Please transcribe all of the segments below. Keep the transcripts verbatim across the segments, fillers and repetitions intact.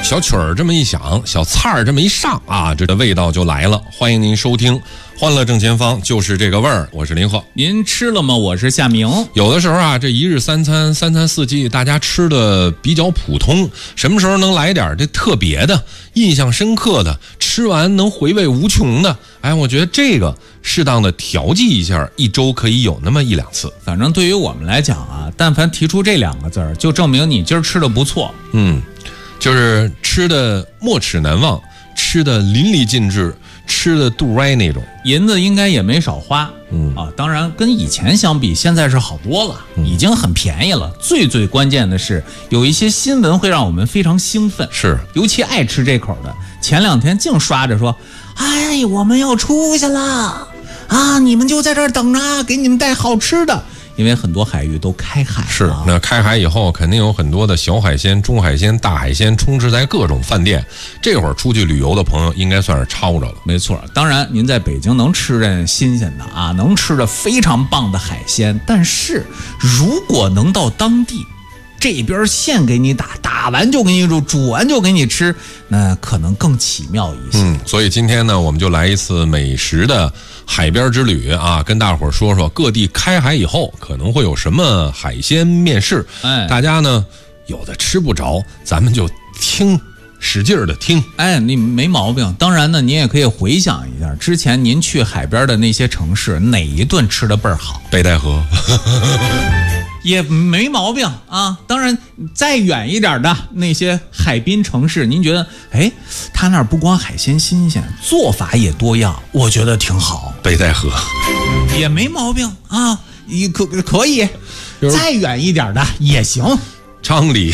小曲儿这么一响，小菜儿这么一上啊，这个味道就来了。欢迎您收听欢乐正前方，就是这个味儿。我是林鹤， 您吃了吗？我是夏明。 有的时候啊，这一日三餐、三餐四季，大家吃的比较普通，什么时候能来点这特别的、印象深刻的，吃完能回味无穷的？哎，我觉得这个适当的调剂一下，一周可以有那么一两次。 反正对于我们来讲啊，但凡提出这两个字儿，就证明你今儿吃的不错。 嗯，就是吃的没齿难忘，吃的淋漓尽致，吃的肚歪那种。 银子应该也没少花， 嗯啊，当然跟以前相比，现在是好多了，已经很便宜了。最最关键的是，有一些新闻会让我们非常兴奋， 是， 尤其爱吃这口的，前两天净刷着说，哎，我们要出去了啊，你们就在这儿等着，给你们带好吃的。因为很多海域都开海了， 是，那开海以后肯定有很多的小海鲜、中海鲜、大海鲜充斥在各种饭店。这会儿出去旅游的朋友应该算是抄着了。 没错，当然您在北京能吃着新鲜的啊，能吃着非常棒的海鲜，但是如果能到当地这边现给你打，打完就给你煮，煮完就给你吃，那可能更奇妙一些。 嗯，所以今天呢，我们就来一次美食的海边之旅啊，跟大伙儿说说各地开海以后可能会有什么海鲜面世。 哎， 大家呢有的吃不着，咱们就听。使劲儿的听， 哎，你没毛病。当然呢，您也可以回想一下，之前您去海边的那些城市，哪一顿吃的倍儿好？ 北戴河也没毛病啊。当然，再远一点的那些海滨城市，您觉得，哎，他那儿不光海鲜新鲜，做法也多样，我觉得挺好。 北戴河也没毛病啊，也可可以。再远一点的也行， 昌黎。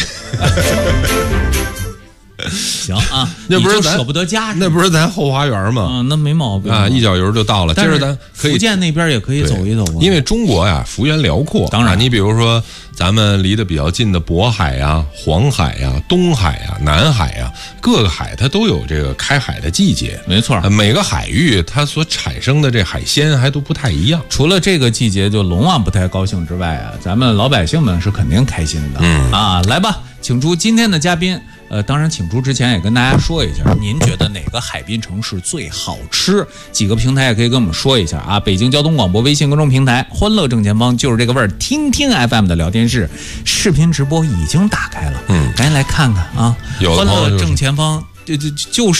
行啊， 那不是咱舍不得家， 那不是咱后花园吗？ 啊，那没毛病啊，一脚油就到了。接着咱可以福建那边也可以走一走啊， 因为中国呀幅员辽阔。 当然， 你比如说咱们离得比较近的渤海呀、黄海呀、东海呀、南海呀，各个海它都有这个开海的季节。 没错， 每个海域它所产生的这海鲜还都不太一样。 除了这个季节就龙王不太高兴之外啊，咱们老百姓们是肯定开心的。 嗯啊，来吧，请出今天的嘉宾。呃，当然，请出之前也跟大家说一下，您觉得哪个海滨城市最好吃？几个平台也可以跟我们说一下啊。北京交通广播微信公众平台，欢乐正前方就是这个味儿，听听 F M 的聊天室，视频直播已经打开了， 嗯， 赶紧来看看啊。 有的欢乐正前方就就就是。